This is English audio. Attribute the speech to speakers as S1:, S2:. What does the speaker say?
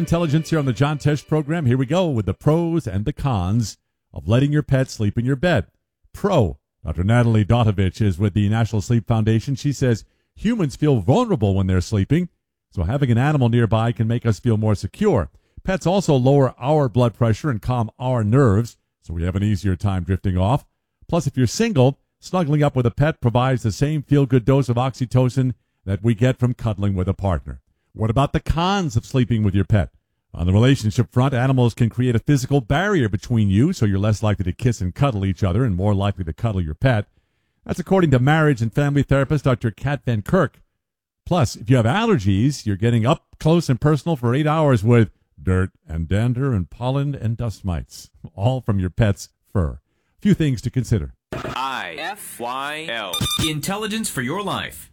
S1: Intelligence here on the John Tesh program. Here we go with the pros and the cons of letting your pet sleep in your bed. Pro, Dr. Natalie Dotovich is with the National Sleep Foundation. She says humans feel vulnerable when they're sleeping, so having an animal nearby can make us feel more secure. Pets also lower our blood pressure and calm our nerves, so we have an easier time drifting off. Plus, if you're single, snuggling up with a pet provides the same feel-good dose of oxytocin that we get from cuddling with a partner. What about the cons of sleeping with your pet? On the relationship front, animals can create a physical barrier between you, so you're less likely to kiss and cuddle each other and more likely to cuddle your pet. That's according to marriage and family therapist Dr. Kat Van Kirk. Plus, if you have allergies, you're getting up close and personal for 8 hours with dirt and dander and pollen and dust mites, all from your pet's fur. Few things to consider.
S2: IFYL. Intelligence for your life.